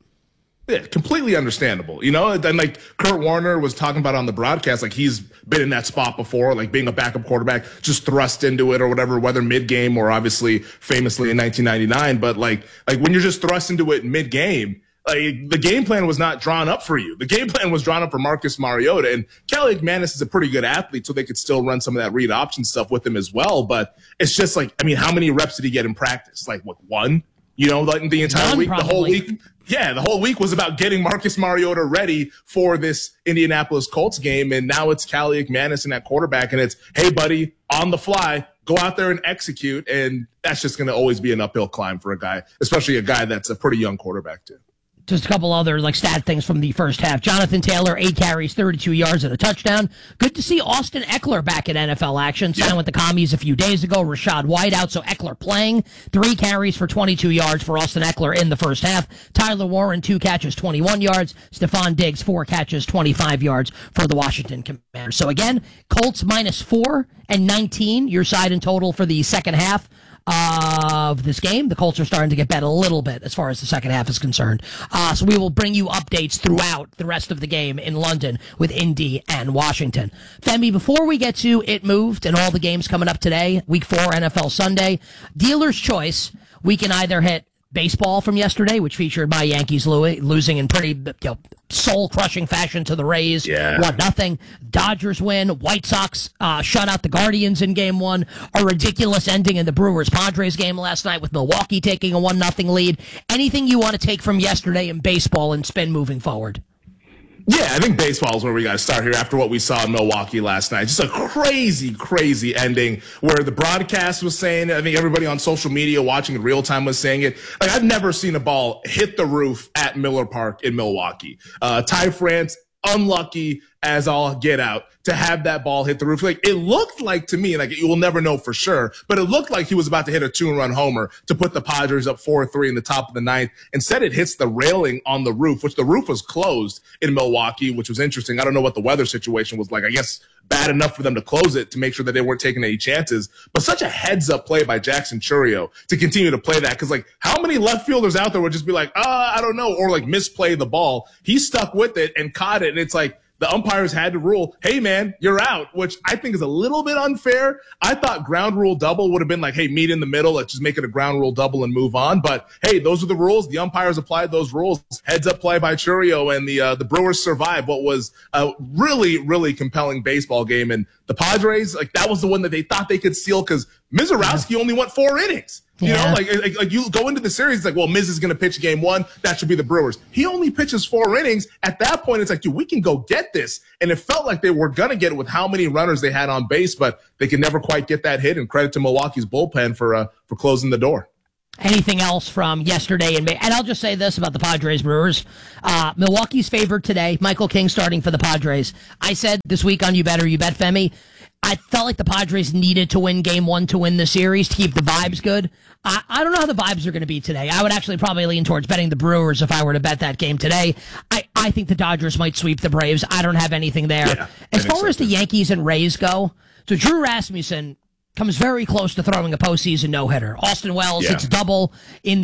Yeah, completely understandable. You know, then like Kurt Warner was talking about on the broadcast, like he's been in that spot before, like being a backup quarterback, just thrust into it or whatever, whether mid-game or obviously famously in 1999. But like when you're just thrust into it mid-game, like the game plan was not drawn up for you. The game plan was drawn up for Marcus Mariota, and Kaliakmanis is a pretty good athlete, so they could still run some of that read option stuff with him as well. But it's just like, I mean, how many reps did he get in practice? Like, what, 1? You know, like the entire week, the whole week. Yeah, the whole week was about getting Marcus Mariota ready for this Indianapolis Colts game, and now it's Kaliakmanis in that quarterback, and it's, hey, buddy, on the fly, go out there and execute, and that's just going to always be an uphill climb for a guy, especially a guy that's a pretty young quarterback too. Just a couple other stat things from the first half. Jonathan Taylor, 8 carries, 32 yards and a touchdown. Good to see Austin Eckler back in NFL action. Signed with the Commies a few days ago. Rashad White out, so Eckler playing. 3 carries for 22 yards for Austin Eckler in the first half. Tyler Warren, 2 catches, 21 yards. Stephon Diggs, 4 catches, 25 yards for the Washington Commanders. So again, Colts -4 and 19, your side in total for the second half of this game. The Colts are starting to get bet a little bit as far as the second half is concerned. So we will bring you updates throughout the rest of the game in London with Indy and Washington. Femi, before we get to It Moved and all the games coming up today, Week 4 NFL Sunday, dealer's choice, we can either hit baseball from yesterday, which featured my Yankees losing in pretty soul-crushing fashion to the Rays. 1-0. Dodgers win. White Sox shut out the Guardians in Game 1. A ridiculous ending in the Brewers-Padres game last night with Milwaukee taking a 1-0 lead. Anything you want to take from yesterday in baseball and spin moving forward? Yeah, I think baseball is where we got to start here after what we saw in Milwaukee last night. Just a crazy, crazy ending where the broadcast was saying, I think everybody on social media watching in real time was saying it. Like, I've never seen a ball hit the roof at Miller Park in Milwaukee. Ty France unlucky as all get out to have that ball hit the roof. Like, it looked like to me, like, you will never know for sure, but it looked like he was about to hit a 2-run homer to put the Padres up 4-3 in the top of the ninth. Instead, it hits the railing on the roof, which the roof was closed in Milwaukee, which was interesting. I don't know what the weather situation was like. I guess bad enough for them to close it to make sure that they weren't taking any chances. But such a heads-up play by Jackson Chourio to continue to play that. Because, like, how many left fielders out there would just be like, I don't know, or, like, misplay the ball? He stuck with it and caught it, and it's like, the umpires had to rule, hey, man, you're out, which I think is a little bit unfair. I thought ground rule double would have been like, hey, meet in the middle. Let's just make it a ground rule double and move on. But, hey, those are the rules. The umpires applied those rules. Heads-up play by Chourio, and the Brewers survived what was a really, really compelling baseball game. And the Padres, like, that was the one that they thought they could steal because Mizorowski only went 4 innings. You know, like you go into the series, it's like, well, Miz is going to pitch game 1. That should be the Brewers. He only pitches 4 innings. At that point, it's like, dude, we can go get this. And it felt like they were going to get it with how many runners they had on base, but they could never quite get that hit. And credit to Milwaukee's bullpen for closing the door. Anything else from yesterday? And I'll just say this about the Padres Brewers. Milwaukee's favored today. Michael King starting for the Padres. I said this week on You Bet or You Bet, Femi, I felt like the Padres needed to win game 1 to win the series to keep the vibes good. I don't know how the vibes are going to be today. I would actually probably lean towards betting the Brewers if I were to bet that game today. I think the Dodgers might sweep the Braves. I don't have anything there. Yeah, as far as the Yankees and Rays go, so Drew Rasmussen comes very close to throwing a postseason no-hitter. Austin Wells hits double in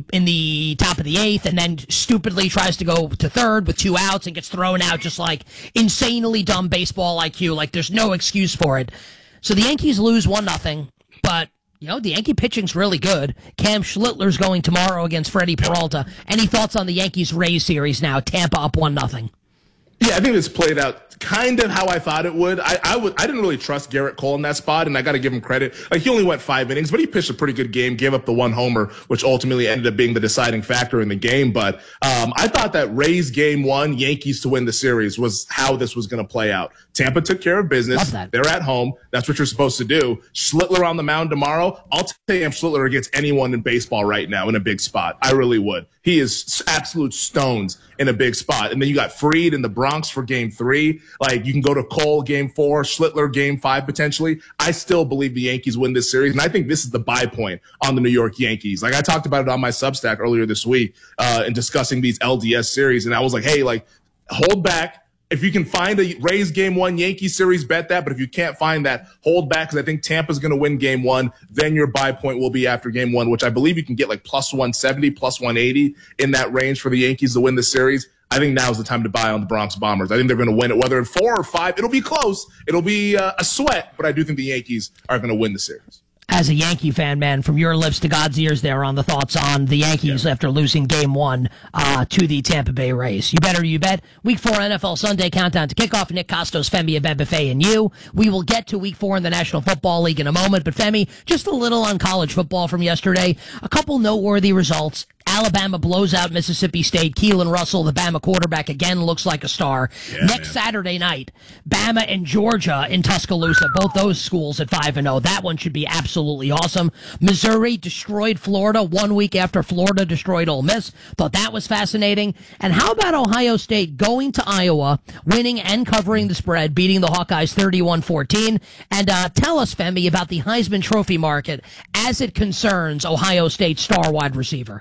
the top of the 8th and then stupidly tries to go to third with 2 outs and gets thrown out just like insanely dumb baseball IQ. Like there's no excuse for it. So the Yankees lose 1-0, but you know, the Yankee pitching's really good. Cam Schlittler's going tomorrow against Freddie Peralta. Any thoughts on the Yankees-Rays series now? Tampa up 1-0. Yeah, I think it's played out kind of how I thought it would. I didn't really trust Garrett Cole in that spot, and I got to give him credit. Like, he only went 5 innings, but he pitched a pretty good game, gave up the 1 homer, which ultimately ended up being the deciding factor in the game. But I thought that Rays game 1, Yankees to win the series was how this was going to play out. Tampa took care of business. They're at home. That's what you're supposed to do. Schlittler on the mound tomorrow. I'll take him Schlittler against anyone in baseball right now in a big spot. I really would. He is absolute stones in a big spot. And then you got Fried in the Bronx for game 3. Like, you can go to Cole game 4, Schlittler game 5 potentially. I still believe the Yankees win this series. And I think this is the buy point on the New York Yankees. Like, I talked about it on my Substack earlier this week in discussing these LDS series. And I was like, hey, like, hold back. If you can find a Rays game 1 Yankee series, bet that. But if you can't find that, hold back, because I think Tampa's going to win game 1. Then your buy point will be after game 1, which I believe you can get like plus 170, plus 180 in that range for the Yankees to win the series. I think now's the time to buy on the Bronx Bombers. I think they're going to win it, whether in 4 or 5. It'll be close. It'll be a sweat, but I do think the Yankees are going to win the series. As a Yankee fan, man, from your lips to God's ears there on the thoughts on the Yankees after losing game 1 to the Tampa Bay Rays. You bet or you bet. Week 4 NFL Sunday countdown to kickoff. Nick Costos, Femi Abebefe, and you. We will get to week 4 in the National Football League in a moment. But Femi, just a little on college football from yesterday. A couple noteworthy results. Alabama blows out Mississippi State. Keelan Russell, the Bama quarterback, again looks like a star. Next Saturday night, Bama and Georgia in Tuscaloosa, both those schools at 5-0. That one should be absolutely awesome. Missouri destroyed Florida 1 week after Florida destroyed Ole Miss. Thought that was fascinating. And how about Ohio State going to Iowa, winning and covering the spread, beating the Hawkeyes 31-14? And tell us, Femi, about the Heisman Trophy market as it concerns Ohio State star wide receiver.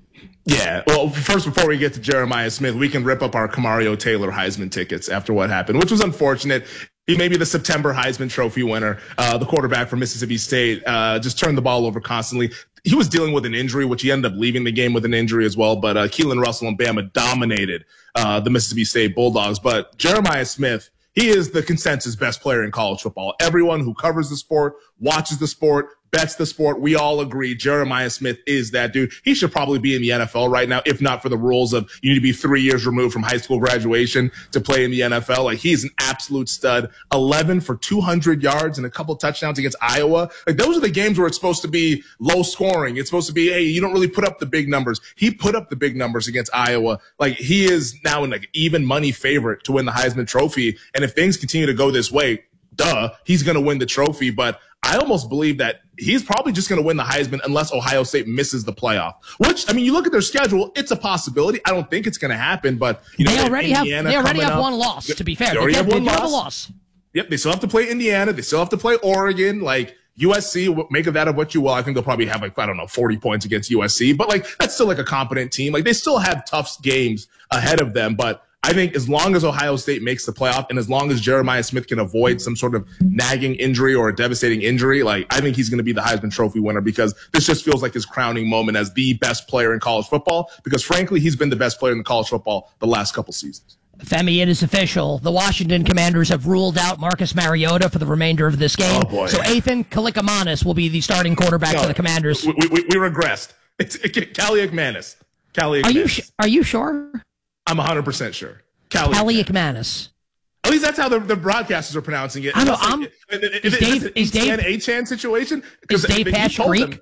Yeah, well, first, before we get to Jeremiah Smith, we can rip up our Kamario Taylor Heisman tickets after what happened, which was unfortunate. He may be the September Heisman Trophy winner. The quarterback from Mississippi State just turned the ball over constantly. He was dealing with an injury, which he ended up leaving the game with an injury as well. But Keelan Russell and Bama dominated the Mississippi State Bulldogs. But Jeremiah Smith, he is the consensus best player in college football. Everyone who covers the sport, watches the sport, bets the sport, we all agree Jeremiah Smith is that dude. He should probably be in the NFL right now, if not for the rules of you need to be 3 years removed from high school graduation to play in the NFL. Like, he's an absolute stud. 11 for 200 yards and a couple touchdowns against Iowa. Like, those are the games where it's supposed to be low scoring. It's supposed to be, hey, you don't really put up the big numbers. He put up the big numbers against Iowa. Like, he is now an like even money favorite to win the Heisman Trophy. And if things continue to go this way, he's going to win the trophy. But I almost believe that he's probably just going to win the Heisman unless Ohio State misses the playoff. Which, I mean, you look at their schedule, it's a possibility. I don't think it's going to happen, but they already have one loss. To be fair, they already have one loss. Yep, they still have to play Indiana. They still have to play Oregon. Like USC, make of that of what you will. I think they'll probably have 40 points against USC, but that's still a competent team. Like they still have tough games ahead of them, but I think as long as Ohio State makes the playoff and as long as Jeremiah Smith can avoid some sort of nagging injury or a devastating injury, I think he's going to be the Heisman Trophy winner because this just feels like his crowning moment as the best player in college football because, frankly, he's been the best player in college football the last couple seasons. Femi, it is official. The Washington Commanders have ruled out Marcus Mariota for the remainder of this game. Oh, boy. So Ethan Kalikamannis will be the starting quarterback for the Commanders. We regressed. It's Callie McManus. Are you sure? I'm 100% sure. Callie McManus. At least that's how the broadcasters are pronouncing it. I know. Is Dave an A-Chan situation? Is Dave Pash Greek?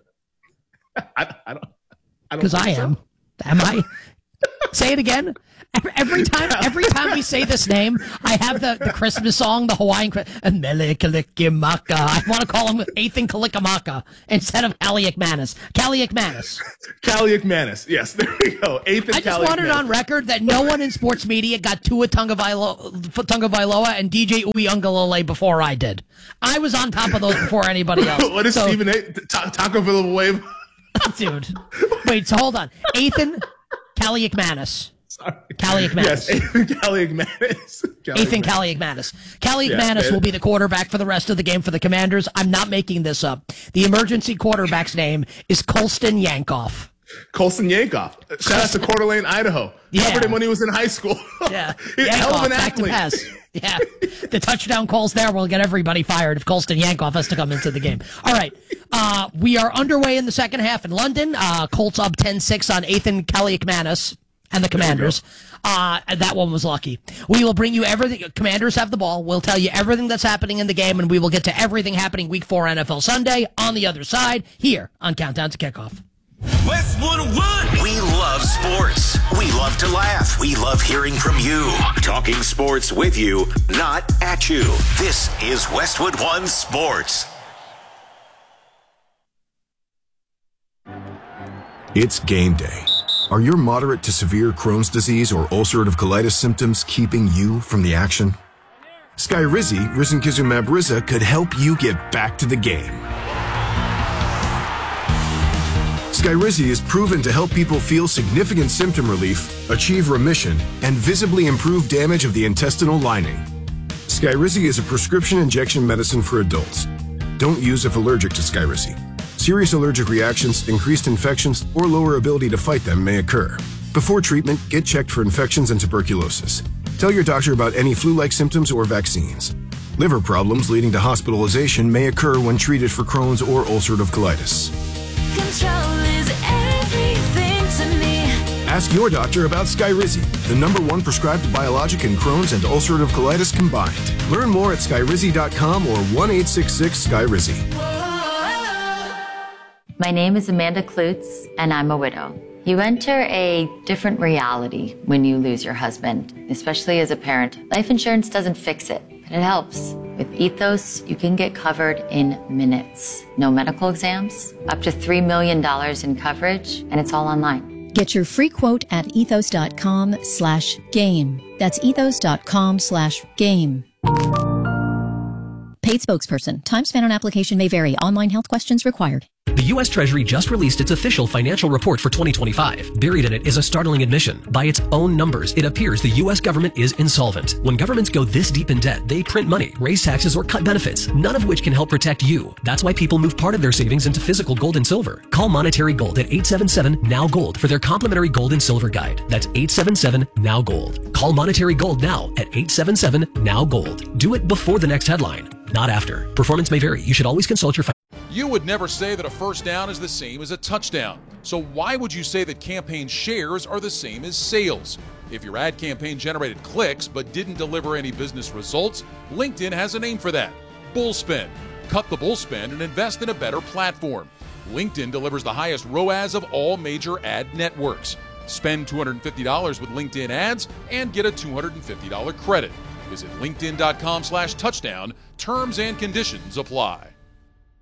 I don't. Because I am. Am I? Say it again. Every time we say this name, I have the Christmas song, the Hawaiian Mele Kalikimaka. I want to call him Ethan Kalikamaka instead of Callie McManus. Callie McManus. Callie McManus. Yes, there we go. Ethan. I just wanted on record that no one in sports media got Tua Tagovailoa and DJ Uiagalelei before I did. I was on top of those before anybody else. What is Stephen A? Taco Villanueva? Dude. Wait, so hold on. Ethan Callie McManus. Callie McManus. Yes, Callie McManus. Ethan Callie McManus. Callie McManus will be the quarterback for the rest of the game for the Commanders. I'm not making this up. The emergency quarterback's name is Colston Yankoff. Colston Yankoff. Shout out to Coeur d'Alene, Idaho. Covered him when he was in high school. Yeah. Hell of an back to pass. Yeah. The touchdown calls there will get everybody fired if Colston Yankoff has to come into the game. All right. We are underway in the second half in London. Colts up 10-6 on Ethan Callie McManus and the Commanders. That one was lucky. We will bring you everything. Commanders have the ball. We'll tell you everything that's happening in the game, and we will get to everything happening Week 4 NFL Sunday on the other side here on Countdown to Kickoff. Westwood One. We love sports. We love to laugh. We love hearing from you. Talking sports with you, not at you. This is Westwood One Sports. It's game day. Are your moderate to severe Crohn's disease or ulcerative colitis symptoms keeping you from the action? Skyrizi, risankizumab Riza, could help you get back to the game. Skyrizi is proven to help people feel significant symptom relief, achieve remission, and visibly improve damage of the intestinal lining. Skyrizi is a prescription injection medicine for adults. Don't use if allergic to Skyrizi. Serious allergic reactions, increased infections, or lower ability to fight them may occur. Before treatment, get checked for infections and tuberculosis. Tell your doctor about any flu-like symptoms or vaccines. Liver problems leading to hospitalization may occur when treated for Crohn's or ulcerative colitis. Control is everything to me. Ask your doctor about Skyrizi, the #1 prescribed biologic in Crohn's and ulcerative colitis combined. Learn more at skyrizi.com or 1-866-SKYRIZI. My name is Amanda Klutz, and I'm a widow. You enter a different reality when you lose your husband, especially as a parent. Life insurance doesn't fix it, but it helps. With Ethos, you can get covered in minutes. No medical exams, up to $3 million in coverage, and it's all online. Get your free quote at ethos.com/game. That's ethos.com/game. Paid spokesperson. Time spent on application may vary. Online health questions required. The U.S. Treasury just released its official financial report for 2025. Buried in it is a startling admission. By its own numbers, it appears the U.S. government is insolvent. When governments go this deep in debt, they print money, raise taxes, or cut benefits, none of which can help protect you. That's why people move part of their savings into physical gold and silver. Call Monetary Gold at 877-NOW-GOLD for their complimentary gold and silver guide. That's 877-NOW-GOLD. Call Monetary Gold now at 877-NOW-GOLD. Do it before the next headline, not after. Performance may vary. You should always consult your You would never say that a first down is the same as a touchdown. So why would you say that campaign shares are the same as sales? If your ad campaign generated clicks but didn't deliver any business results, LinkedIn has a name for that: Bullspend. Cut the bullspend and invest in a better platform. LinkedIn delivers the highest ROAS of all major ad networks. Spend $250 with LinkedIn ads and get a $250 credit. Visit linkedin.com/touchdown. Terms and conditions apply.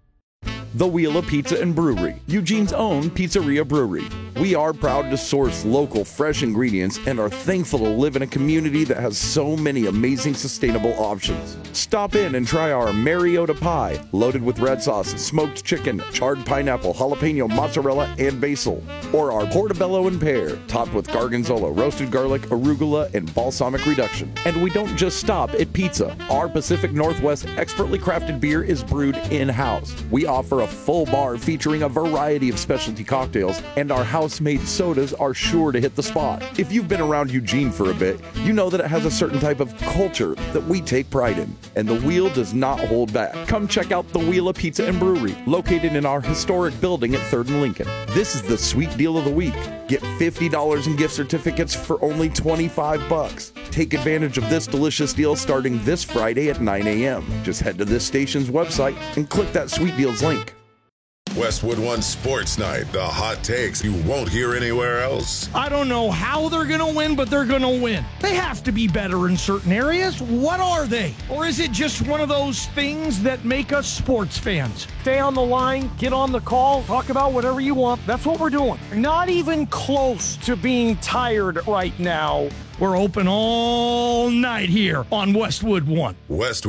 The Wheel of Pizza and Brewery, Eugene's own pizzeria brewery. We are proud to source local, fresh ingredients and are thankful to live in a community that has so many amazing sustainable options. Stop in and try our Mariota pie, loaded with red sauce, smoked chicken, charred pineapple, jalapeno, mozzarella, and basil. Or our portobello and pear, topped with gargonzola, roasted garlic, arugula, and balsamic reduction. And we don't just stop at pizza. Our Pacific Northwest expertly crafted beer is brewed in-house. We offer a full bar featuring a variety of specialty cocktails, and our house-made sodas are sure to hit the spot. If you've been around Eugene for a bit, you know that it has a certain type of culture that we take pride in, and the Wheel does not hold back. Come check out the Wheel of Pizza and Brewery, located in our historic building at 3rd and Lincoln. This is the sweet deal of the week. Get $50 in gift certificates for only $25. Take advantage of this delicious deal starting this Friday at 9 a.m. Just head to this station's website and click that Sweet Deals link. Westwood One Sports Night, the hot takes you won't hear anywhere else. I don't know how they're going to win, but they're going to win. They have to be better in certain areas. What are they? Or is it just one of those things that make us sports fans? Stay on the line, get on the call, talk about whatever you want. That's what we're doing. Not even close to being tired right now. We're open all night here on Westwood One. Westwood